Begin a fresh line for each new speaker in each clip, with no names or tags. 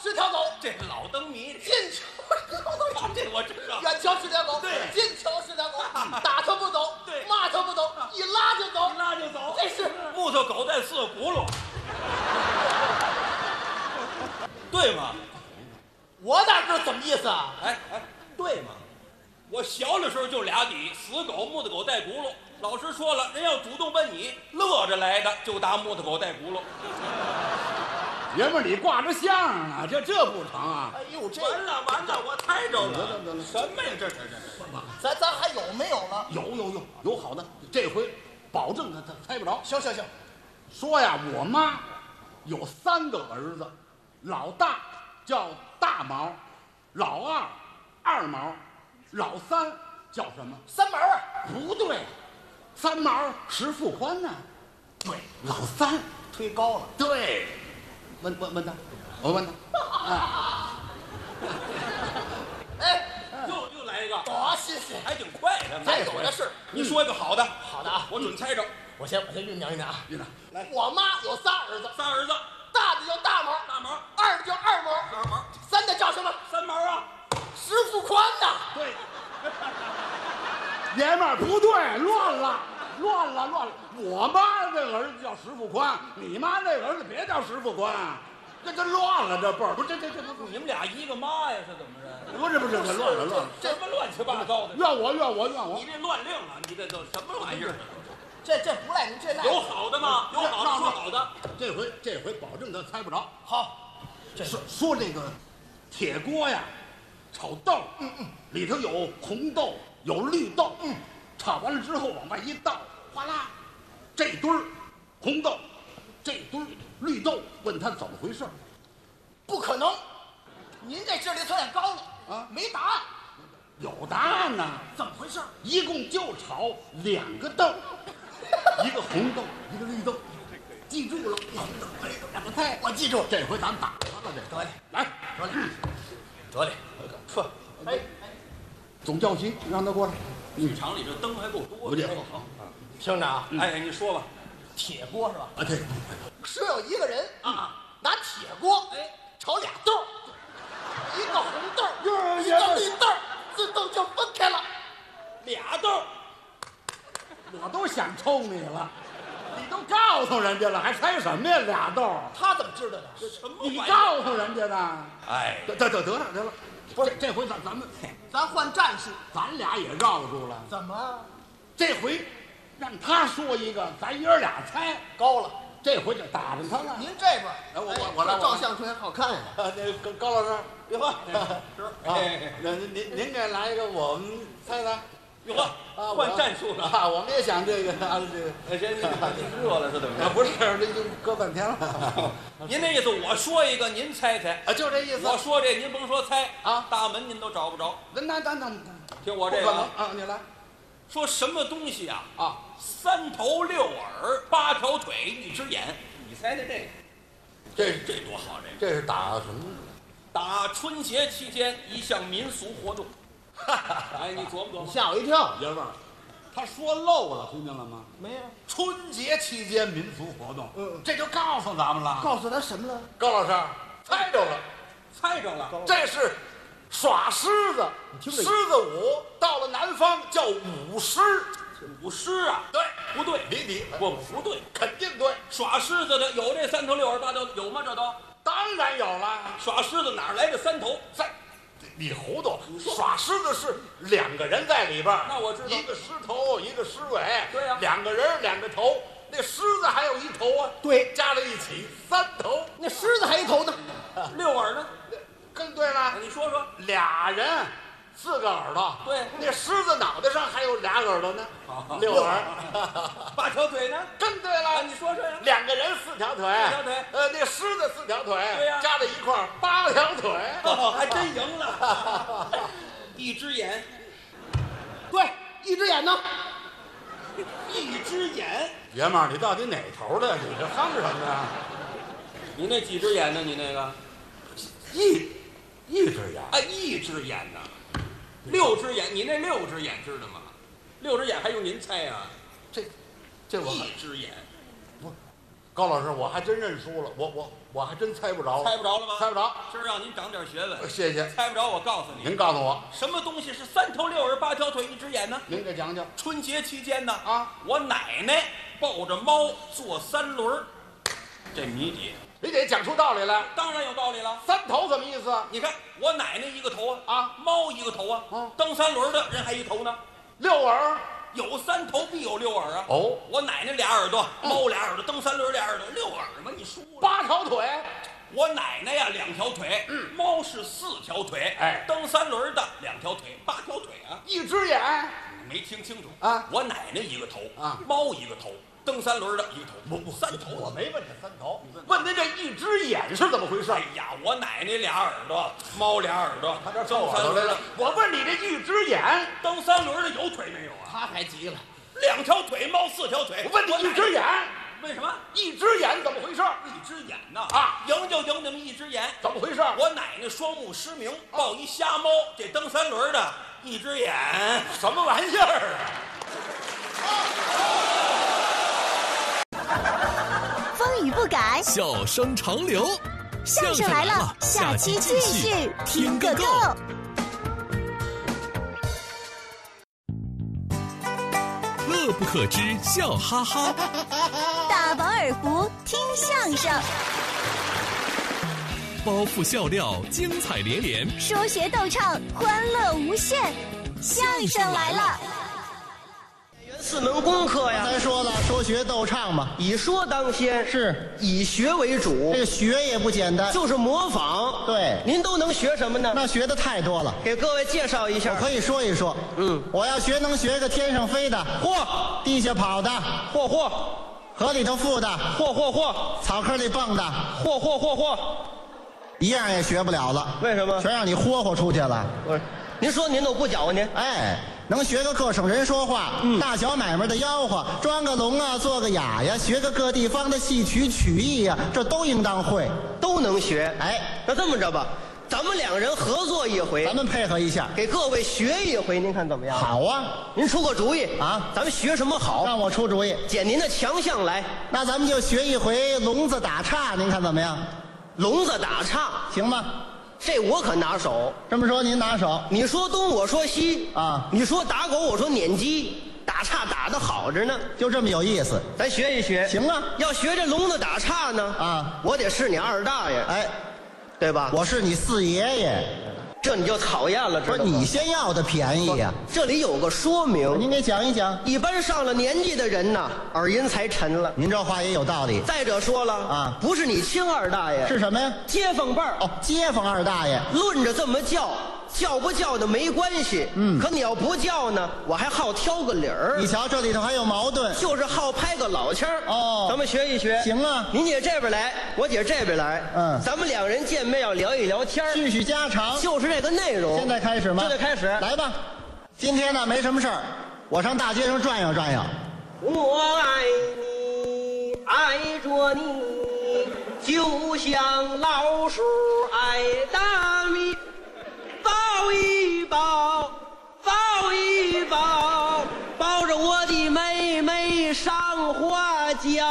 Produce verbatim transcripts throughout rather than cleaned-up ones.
是条狗。
这老灯谜，
近瞧
这我知道。
远瞧是条狗，
对，
近瞧是条狗，打它不走，
对，
骂它不走，一拉就走，
一拉就走。
这是
木头狗带四个轱辘，对吗？
我哪知道怎么意思啊？
哎哎，对吗？我小的时候就俩底，死狗、木头狗带轱辘。老师说了，人要主动问你，乐着来的就打木头狗带轱辘。
爷们儿，你挂着相啊，这这不成啊！
哎呦，这
完了完了，我猜着了。
得了得了
什么呀？这这这这，
咱咱还有没有了？
有有有有好的，这回保证他他猜不着。
行行行，
说呀，我妈有三个儿子，老大叫大毛，老二二毛，老三叫什么？
三毛啊？
不对，三毛石富宽呢？对，老三
推高了。
对，问问问他，我问他，啊，
哎，
又又来一个，
多新鲜！
还挺快的。
咱有的是。
你说一个好的，
好的啊，
我准猜着。
我先我先酝酿酝酿啊。
院长
来，
我妈有仨儿子，
仨儿子，
大的叫大毛，
大毛、
二的叫二毛，
二毛、
三的叫什么？
三毛啊。
石富宽呐。
对，爷们儿不对，乱了，乱了，乱了。我妈那儿子叫石富宽，你妈那儿子别叫石富宽，这这乱了，这辈儿不是这这这不
你们俩一个妈呀？是怎么着？
不是不是这乱了乱了，
什么乱七八糟的？
怨我怨我怨我
你。这乱令啊！你这都什么玩意儿？
这这不赖您，这赖
有好的吗？有好的说好的。
这回这回保证他猜不着。
好。这
说说这个铁锅呀，炒豆，嗯嗯，里头有红豆有绿豆，嗯，炒完了之后往外一倒，哗啦，这堆儿红豆，这堆儿绿豆，问他怎么回事？
不可能，您这智力测验高了
啊，
没答案。
有答案呢，
怎么回事？
一共就炒两个豆，一个红豆，一个绿豆，记住了，红豆绿豆两个菜，
我记住了。
这回咱打他了，这
得嘞，
来，
得嘞，得嘞，呵，哎，
总教习让他过来。
剧场里这灯还够多的。
不见
好。
听着啊，
哎，你说吧。
铁锅是吧？
啊，对，
说有一个人
啊，
拿铁锅
哎
炒俩豆儿，一个红豆儿，
哟
一个绿豆儿，自动就分开了。
俩豆儿，
我都想抽你了，你都告诉人家了，还猜什么呀？俩豆儿，
他怎么知道的？
这什么
你
玩意儿？
告诉人家的。
哎，
得得得得了得了，不是这回咱咱们
咱换战术。
咱俩也绕住了，
怎么
这回让他说一个，咱爷儿俩猜，
高了？
这回就打着他了。
您这边，
哎我我我来
这照相特别好看呀。
啊，那高高老师，
别换，
是啊，那您您您给来一个，我们猜猜。
别换，
啊，
换战术了。
啊！我们也想这个啊，这个
哎，谁？你热了是怎么着？
啊，不是，这已经搁半天了。
您那意思，我说一个，您猜猜。
啊，就这意思。
我说这，您甭说猜
啊，
大门您都找不着。
那那那那，
听我这个啊，
啊，你来
说什么东西啊？
啊，
三头六耳，八条腿，一只眼。你猜猜这个？
这
这多好！这个
这是打什么？
打春节期间一项民俗活动。哎，你琢磨琢磨。
吓我一跳。
爷们儿，他说漏了，听见了吗？
没有。
春节期间民俗活动，
嗯，
这就告诉咱们了。
告诉他什么了？
高老师猜着了，
猜着了。
这是耍狮子，
听着
狮子舞，到了南方叫舞狮。
舞狮啊？
对，
不对，
离题，
不不对，
肯定对，
耍狮子的有这三头六耳八条有吗？这都
当然有了。
耍狮子哪儿来的三头？
在，你糊涂！耍狮子是两个人在里边儿，
那我知道
一个狮头，一个狮尾，
对呀
两个人两个头，那狮子还有一头啊，
对，
加在一起三头，
那狮子还一头呢。
六耳呢？
更对了，
你说说。
俩人四个耳朵，
对
那狮子脑袋上还有俩耳朵呢，六耳，
八条腿呢？
更对
啊，
了，
你说说呀。
两个人四条腿，
四条腿
呃，那狮子四条腿，
对呀
加在一块儿八条腿，
哦，还真赢了。一只眼，
对，一只眼呢？
一只眼。
爷们儿，你到底哪头的？你这哼什么呀？
你那几只眼呢？你那个？
一一只眼，
啊，一只眼呢？六只眼，你那六只眼知道吗？六只眼还用您猜呀？
这这我
一只眼，
高老师，我还真认输了，我我我还真猜不着，
猜不着了吗？
猜不着。
今儿让您长点学问。
谢谢。
猜不着，我告诉你，
您告诉我，
什么东西是三头六耳八条腿一只眼呢？
您给讲讲。
春节期间呢，
啊，
我奶奶抱着猫坐三轮儿，这谜底
你得讲出道理来。
当然有道理了。
三头什么意思？
你看我奶奶一个头啊，
啊，
猫一个头啊，
嗯
蹬三轮的人还一头呢。
六耳。
有三头必有六耳啊！
哦，
我奶奶俩耳朵，猫俩耳朵，蹬三轮俩耳朵，六耳嘛，你输了。
八条腿。
我奶奶呀两条腿，
嗯，
猫是四条腿，
哎，
蹬三轮的两条腿，八条腿啊！
一只眼。
没听清楚
啊！
我奶奶一个头
啊，
猫一个头，蹬三轮的一个头，
不不，
三头。
我没问他三头，问您这一只眼是怎么回事？
哎呀，我奶奶俩耳朵，猫俩耳朵，
他这蹬耳朵来了。我问你这一只眼，
蹬三轮的有腿没有啊？
他还急了，
两条腿，猫四条腿。
我问你一只眼，
为什么？
一只眼怎么回事？
一只眼呐
啊，
赢就赢那么一只眼，
怎么回事？
我奶奶双目失明，抱一瞎猫，这蹬三轮的一只眼，
什么玩意儿啊？
风雨不改，
笑声长流。
相声来了，下期继续听个够。
乐不可支，笑哈哈。
大饱耳福，听相声。
包袱笑料，精彩连连。
说学逗唱，欢乐无限。相声来了。
四门功课呀，
咱说了，说学逗唱嘛，
以说当先，
是
以学为主。
这个学也不简单，
就是模仿。
对，
您都能学什么呢？
那学的太多了，
给各位介绍一下。
我可以说一说。
嗯，
我要学能学个天上飞的，
嚯，
地下跑的，
嚯嚯，
河里头浮的，
嚯嚯嚯，
草坑里蹦的，
嚯嚯嚯嚯，
一样也学不了了。
为什么？
全让你霍霍出去了。
不是，您说您都不搅和您。
哎，能学个各省人说话，
嗯，
大小买卖的吆喝，装个聋啊，做个哑呀，学个各地方的戏曲曲艺呀，这都应当会，
都能学。
哎，
那这么着吧，咱们两人合作一回，
咱们配合一下，
给各位学一回，您看怎么样？
好啊，
您出个主意
啊，
咱们学什么好？
让我出主意，
捡您的强项来。
那咱们就学一回聋子打岔，您看怎么样？
聋子打岔
行吗？
这我可拿手。
这么说您拿手，
你说东，我说西
啊，
你说打狗，我说撵鸡，打岔打得好着呢，
就这么有意思。
咱学一学。
行啊，
要学这聋子打岔呢，
啊，
我得是你二大爷，
哎，
对吧？
我是你四爷爷，
这你就讨厌了，知道吗？
不是你先要的便宜呀、
这里有个说明，
您给讲一讲。
一般上了年纪的人呐，耳音才沉了。
您这话也有道理。
再者说了
啊，
不是你亲二大爷，
是什么呀？
街坊辈儿。
哦，街坊二大爷。
论着这么叫，叫不叫的没关系。
嗯，
可你要不叫呢，我还好挑个理儿。
你瞧，这里头还有矛盾。
就是好拍个老腔儿。
哦，
咱们学一学。
行啊，
您姐这边来，我姐这边来。
嗯，
咱们两人见面要聊一聊天儿，
叙叙家常，
就是这个内容。
现在开始吗？
现在开始，
来吧。今天呢没什么事儿，我上大街上转悠转悠。
我爱你，爱着你，就像老鼠爱大米。抱一抱，抱一抱，抱着我的妹妹上花轿，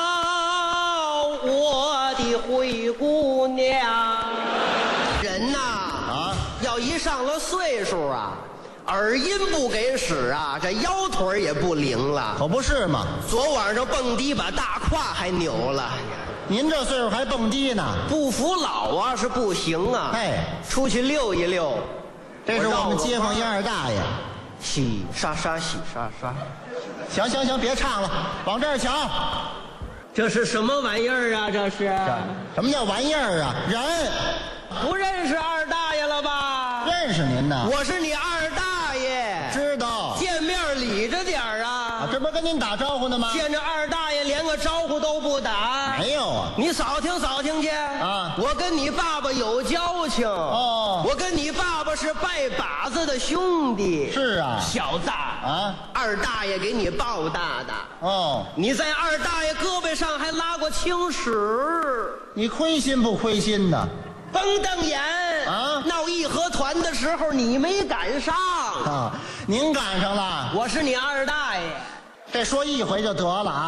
我的灰姑娘。人呐，
啊，
要一上了岁数啊，耳音不给使啊，这腰腿也不灵了。
可不是嘛，
昨晚上蹦迪把大胯还扭了。
您这岁数还蹦迪呢？
不服老啊是不行啊。
哎，
出去溜一溜。
这是我们街坊一二大爷。
洗刷刷，洗刷刷。
行行行，别唱了，往这儿瞧。
这是什么玩意儿啊？这是
什么叫玩意儿啊？人
不认识二大爷了吧？
认识您呢。
我是你二大爷。
知道。
见面理着点儿啊。
啊，这不是跟您打招呼呢吗？
见着二大爷连个招呼都不打。
没有啊。
你扫听扫听去
啊！
我跟你爸爸有交情
哦。
我跟你爸爸是拜把子的兄弟。
是啊。
小子
啊，
二大爷给你抱大的。
哦，
你在二大爷胳膊上还拉过青屎。
你亏心不亏心呢？
甭瞪眼
啊！
闹义和团的时候你没赶上
啊，您赶上了。
我是你二大爷。
这说一回就得了啊！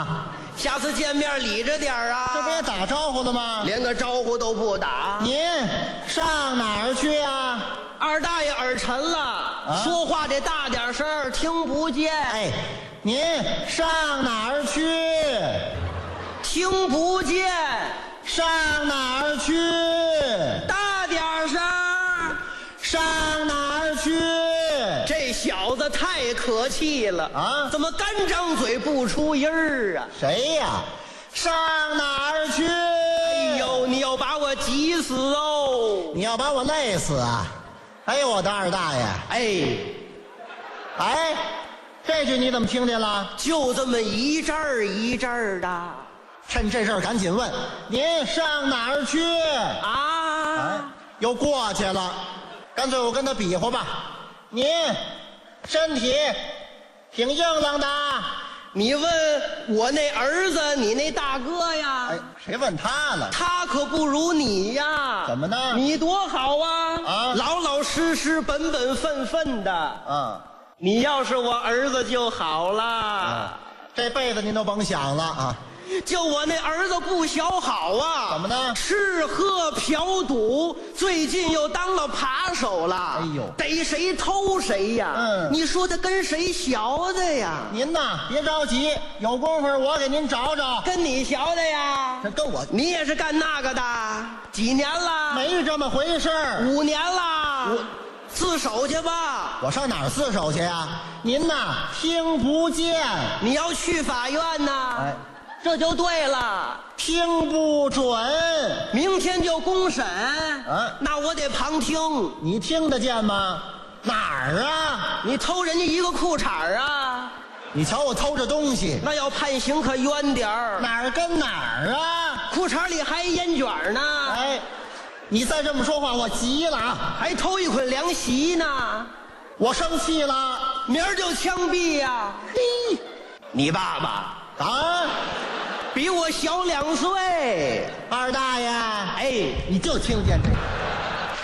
下次见面理着点儿啊！
这不也打招呼了吗？
连个招呼都不打。
您上哪儿去呀？
二大爷耳沉了，
啊、
说话得大点声儿，听不见。
哎，您上哪儿去？
听不见。
上哪儿去？
大点声儿。
上哪儿去？
这小子太可气了
啊！
怎么干张嘴不出音儿啊？
谁呀？上哪儿去？
哎呦，你要把我急死哦！
你要把我累死啊！哎呦，我的二大爷！
哎，
哎，这句你怎么听见了？
就这么一阵儿一阵儿的。
趁这事儿赶紧问，您上哪儿去？
啊！
哎，又过去了。干脆我跟他比划吧。您身体挺硬朗的。
你问我那儿子，你那大哥呀？
哎，谁问他了？
他可不如你呀。
怎么呢？
你多好啊！
啊，
老老实实、本本分分的。
啊，
你要是我儿子就好了。
啊，这辈子您都甭想了啊！
就我那儿子不小好啊！
怎么呢？
吃喝嫖赌，最近又当了扒手了。
哎呦，
逮谁偷谁呀！
嗯，
你说他跟谁学的呀？
您呐，别着急，有功夫我给您找找。
跟你学的呀？
这跟我，
你也是干那个的？几年了？
没这么回事儿。
五年了。我自首去吧。
我上哪儿自首去呀？您呐，听不见。
你要去法院呐？
哎。
这就对了，
听不准，
明天就公审，
啊，
那我得旁听。
你听得见吗？哪儿啊？
你偷人家一个裤衩啊？
你瞧我偷着东西，
那要判刑可冤点儿。
哪儿跟哪儿啊？
裤衩里还烟卷呢。
哎，你再这么说话，我急了啊！
还偷一捆凉席呢，
我生气了，
明儿就枪毙呀！嘿，你爸爸。
啊，
比我小两岁，
二大爷，
哎，
你就听见这个。